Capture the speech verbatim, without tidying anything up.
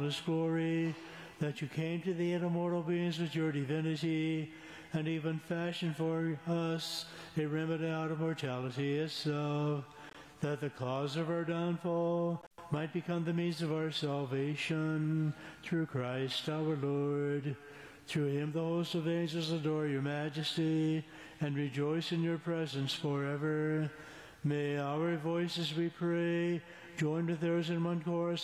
boundless glory, that you came to the immortal beings with your divinity, and even fashioned for us a remedy out of mortality itself, that the cause of our downfall might become the means of our salvation, through Christ our Lord. Through him the host of angels adore your majesty, and rejoice in your presence forever. May our voices, we pray, join with theirs in one chorus